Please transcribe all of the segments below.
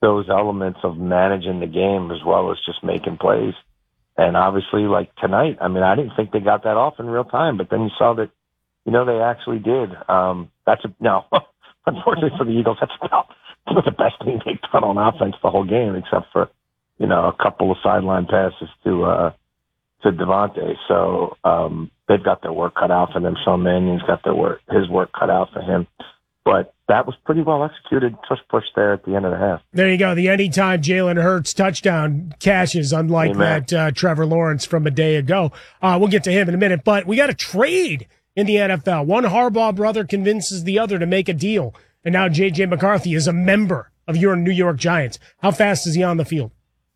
those elements of managing the game as well as just making plays. And obviously, like tonight, I mean, I didn't think they got that off in real time, but then you saw that, they actually did. Now, unfortunately for the Eagles, that's about the best thing they've done on offense the whole game, except for, a couple of sideline passes to Devontae. So they've got their work cut out for them. Sean Mannion's got his work cut out for him. But that was pretty well executed, push there at the end of the half. There you go. The anytime Jalen Hurts touchdown cashes, unlike that Trevor Lawrence from a day ago. We'll get to him in a minute. But we got a trade in the NFL. One Harbaugh brother convinces the other to make a deal. And now J.J. McCarthy is a member of your New York Giants. How fast is he on the field?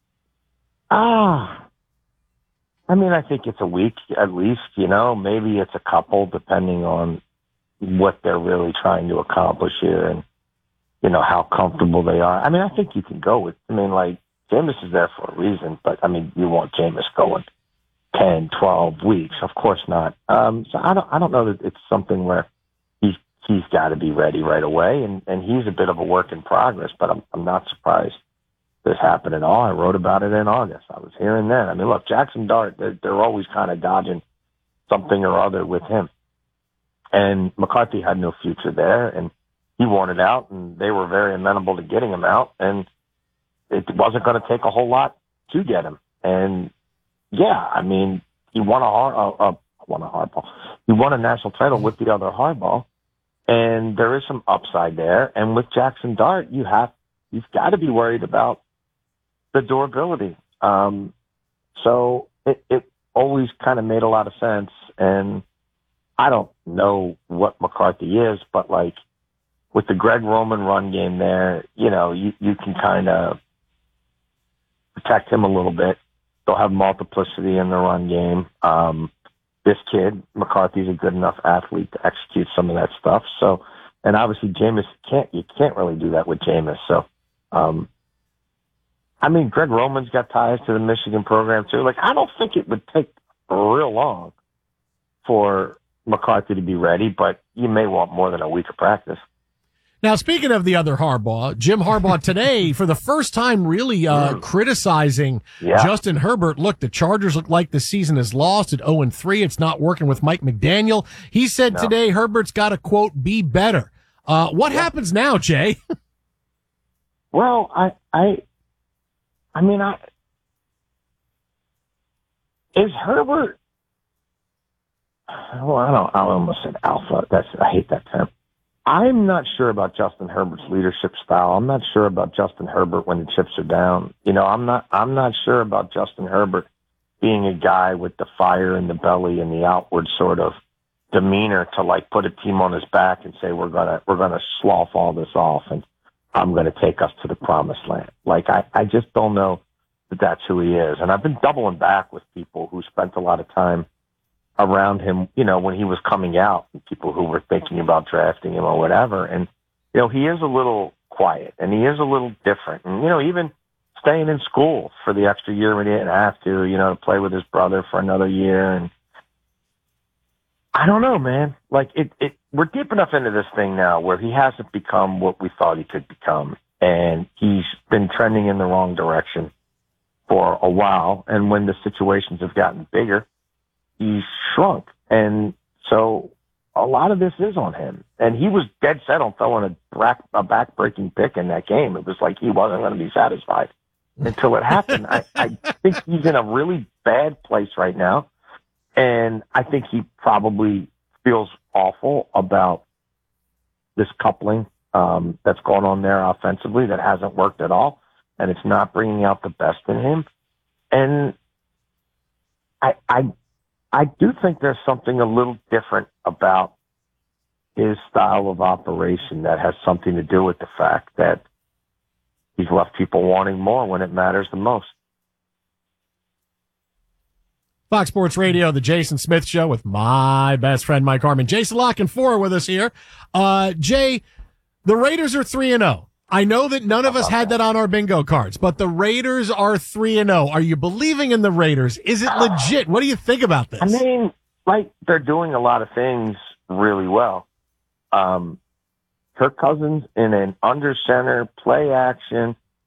I mean, I think it's a week at least, maybe it's a couple depending on what they're really trying to accomplish here and, how comfortable they are. I mean, I think you can go with, Jameis is there for a reason, but you want Jameis going 10, 12 weeks. Of course not. So I don't know that it's something where he's got to be ready right away. And he's a bit of a work in progress, but I'm not surprised this happened at all. I wrote about it in August. I was here and then. Look, Jackson Dart, they're always kind of dodging something or other with him. And McCarthy had no future there, and he wanted out, and they were very amenable to getting him out, and it wasn't going to take a whole lot to get him. And yeah, he won He won a national title with the other Harbaugh, and there is some upside there. And with Jackson Dart, you've got to be worried about the durability. So it always kind of made a lot of sense, and I don't know what McCarthy is, but with the Greg Roman run game there, you can kind of protect him a little bit. They'll have multiplicity in the run game. This kid, McCarthy's a good enough athlete to execute some of that stuff. So, and obviously Jameis you can't really do that with Jameis. So, Greg Roman's got ties to the Michigan program too. I don't think it would take real long for McCarthy to be ready, but you may want more than a week of practice. Now, speaking of the other Harbaugh, Jim Harbaugh today, for the first time, really criticizing Justin Herbert. Look, the Chargers look like the season is lost at 0-3. It's not working with Mike McDaniel. He said today Herbert's got to, quote, be better. What happens now, Jay? Well, is Herbert? Well, I almost said alpha. I hate that term. I'm not sure about Justin Herbert's leadership style. I'm not sure about Justin Herbert when the chips are down. I'm not sure about Justin Herbert being a guy with the fire in the belly and the outward sort of demeanor to put a team on his back and say we're gonna slough all this off and I'm gonna take us to the promised land. I just don't know that that's who he is. And I've been doubling back with people who spent a lot of time around him, when he was coming out, and people who were thinking about drafting him or whatever. And, he is a little quiet and he is a little different. And, even staying in school for the extra year when he didn't have to play with his brother for another year. And I don't know, man. We're deep enough into this thing now where he hasn't become what we thought he could become. And he's been trending in the wrong direction for a while. And when the situations have gotten bigger, he's shrunk. And so a lot of this is on him. And he was dead set on throwing a back-breaking pick in that game. It was like he wasn't going to be satisfied until it happened. I think he's in a really bad place right now. And I think he probably feels awful about this coupling that's going on there offensively that hasn't worked at all. And it's not bringing out the best in him. And I do think there's something a little different about his style of operation that has something to do with the fact that he's left people wanting more when it matters the most. Fox Sports Radio, the Jason Smith Show with my best friend, Mike Harmon. Jason La Canfora with us here. Jay, the Raiders are 3-0. I know that none of us had that on our bingo cards, but the Raiders are 3-0. Are you believing in the Raiders? Is it legit? What do you think about this? They're doing a lot of things really well. Kirk Cousins in an under center play action